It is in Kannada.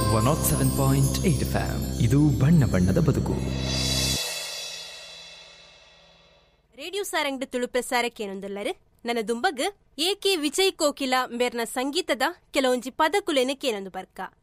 107.8 FM. ಇದು ಬಣ್ಣ ಬಣ್ಣದ ಬದುಕು. ರೇಡಿಯೋ ಸಾರಂಗ್ ತುಳು ಪ್ರಸಾರಕ್ಕೇನೊಂದುಲ್ಲರು ನನ್ನ ದುಂಬಗ್ ಎಕೆ ವಿಜಯ್ ಕೋಕಿಲ ಮೇರ್ನ ಸಂಗೀತದ ಕೆಲವೊಂಜಿ ಪದಕುಲೆನ ಕೇನೊಂದು ಬರ್ಕ